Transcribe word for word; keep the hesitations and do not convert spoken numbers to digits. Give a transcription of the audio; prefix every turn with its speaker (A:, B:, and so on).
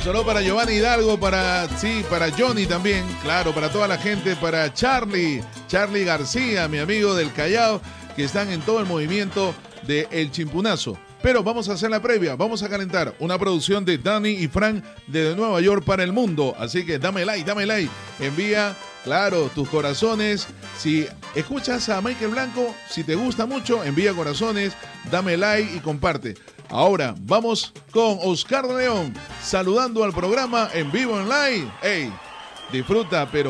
A: saludo para Giovanni Hidalgo, para, sí, para Johnny también, claro, para toda la gente, para Charlie, Charlie García, mi amigo del Callao, que están en todo el movimiento de El Chimpunazo. Pero vamos a hacer la previa, vamos a calentar una producción de Dani y Frank desde Nueva York para el mundo. Así que dame like, dame like, envía, claro, tus corazones. Si escuchas a Michael Blanco, si te gusta mucho, envía corazones, dame like y comparte. Ahora vamos con Oscar de León, saludando al programa en vivo en live. Hey, disfruta, pero